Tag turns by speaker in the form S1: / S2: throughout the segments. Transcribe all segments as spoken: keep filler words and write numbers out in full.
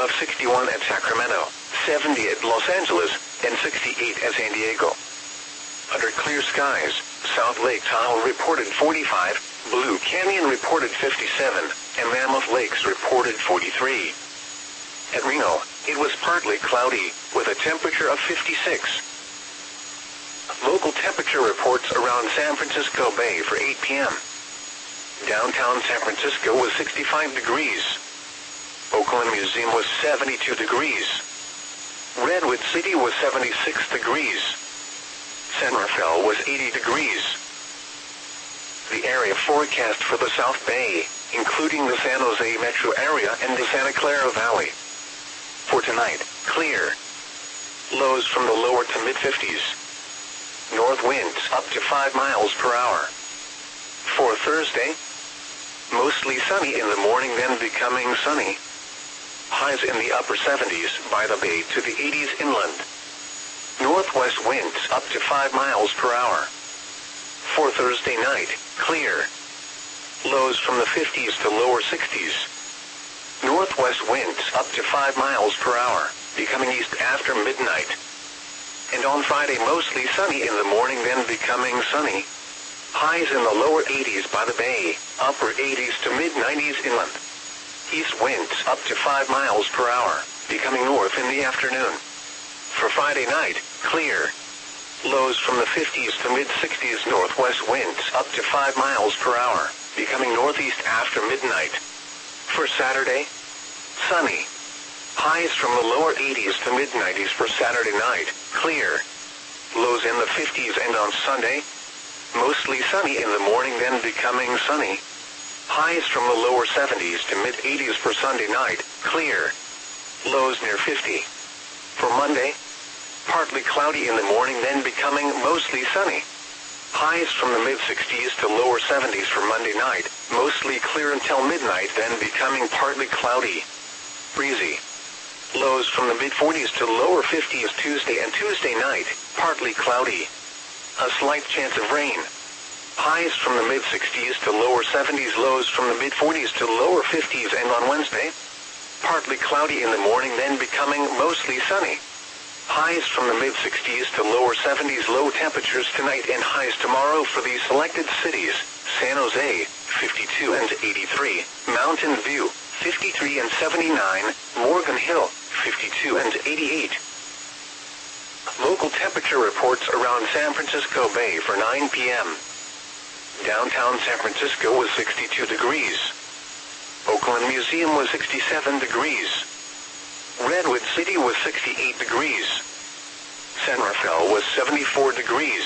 S1: of sixty-one at Sacramento, seventy at Los Angeles, and sixty-eight at San Diego. Under clear skies, South Lake Tahoe reported forty-five, Blue Canyon reported fifty-seven, and Mammoth Lakes reported forty-three. At Reno, it was partly cloudy, with a temperature of fifty-six. Local temperature reports around San Francisco Bay for eight p m Downtown San Francisco was sixty-five degrees. Oakland Museum was seventy-two degrees. Redwood City was seventy-six degrees. San Rafael was eighty degrees. The area forecast for the South Bay, including the San Jose metro area and the Santa Clara Valley. For tonight, clear. Lows from the lower to mid-fifties. North winds up to five miles per hour. For Thursday, mostly sunny in the morning, then becoming sunny. Highs in the upper seventies by the bay to the eighties inland. Northwest winds up to five miles per hour. For Thursday night, clear. Lows from the fifties to lower sixties. Northwest winds up to five miles per hour, becoming east after midnight. And on Friday, mostly sunny in the morning, then becoming sunny. Highs in the lower eighties by the bay, upper eighties to mid-nineties inland. East winds up to five miles per hour, becoming north in the afternoon. For Friday night, clear. Lows from the fifties to mid-sixties, northwest winds up to five miles per hour, becoming northeast after midnight. For Saturday, sunny. Highs from the lower eighties to mid-nineties for Saturday night, clear. Lows in the fifties, and on Sunday, mostly sunny in the morning, then becoming sunny. Highs from the lower seventies to mid-eighties for Sunday night, clear. Lows near fifty. For Monday, partly cloudy in the morning, then becoming mostly sunny. Highs from the mid-sixties to lower seventies for Monday night, mostly clear until midnight, then becoming partly cloudy. Breezy. Lows from the mid-forties to lower fifties Tuesday and Tuesday night, partly cloudy. A slight chance of rain. Highs from the mid-sixties to lower seventies, lows from the mid-forties to lower fifties, and on Wednesday, partly cloudy in the morning, then becoming mostly sunny. Highs from the mid-sixties to lower seventies, low temperatures tonight and highs tomorrow for these selected cities: San Jose, fifty-two and eighty-three, Mountain View, fifty-three and seventy-nine, Morgan Hill, fifty-two and eighty-eight. Local temperature reports around San Francisco Bay for nine p m Downtown San Francisco was sixty-two degrees. Oakland Museum was sixty-seven degrees. Redwood City was sixty-eight degrees. San Rafael was seventy-four degrees.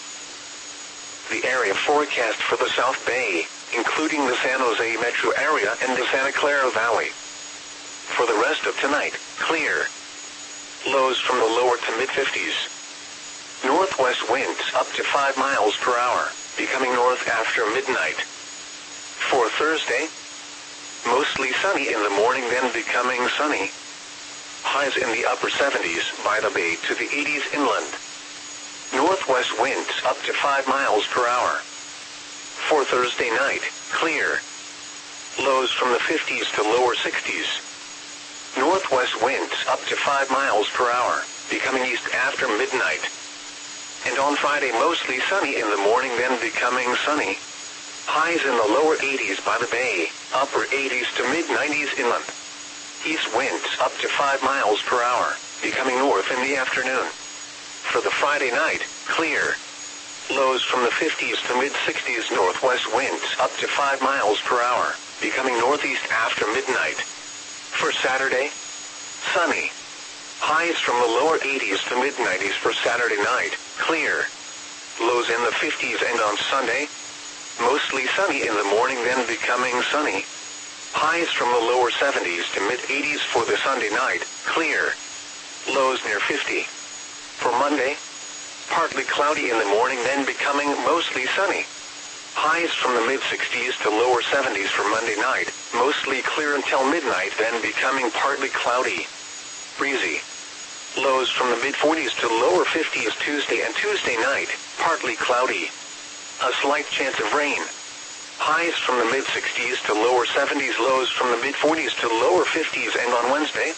S1: The area forecast for the South Bay, including the San Jose metro area and the Santa Clara Valley. For the rest of tonight, clear. Lows from the lower to mid-fifties. Northwest winds up to five miles per hour, becoming north after midnight. For Thursday, mostly sunny in the morning, then becoming sunny. Highs in the upper seventies by the bay to the eighties inland. Northwest winds up to five miles per hour. For Thursday night, clear. Lows from the fifties to lower sixties. Northwest winds up to five miles per hour, becoming east after midnight. And on Friday, mostly sunny in the morning, then becoming sunny. Highs in the lower eighties by the bay, upper eighties to mid-nineties inland. East winds up to five miles per hour, becoming north in the afternoon. For the Friday night, clear. Lows from the fifties to mid-sixties, northwest winds up to five miles per hour, becoming northeast after midnight. For Saturday, sunny. Highs from the lower eighties to mid-nineties for Saturday night, clear. Lows in the fifties, and on Sunday, mostly sunny in the morning, then becoming sunny. Highs from the lower seventies to mid-eighties for the Sunday night, clear. Lows near fifty. For Monday, partly cloudy in the morning, then becoming mostly sunny. Highs from the mid-sixties to lower seventies for Monday night, mostly clear until midnight, then becoming partly cloudy. Breezy. Lows from the mid-forties to lower fifties Tuesday and Tuesday night, partly cloudy. A slight chance of rain. Highs from the mid-sixties to lower seventies, lows from the mid-forties to lower fifties, and on Wednesday,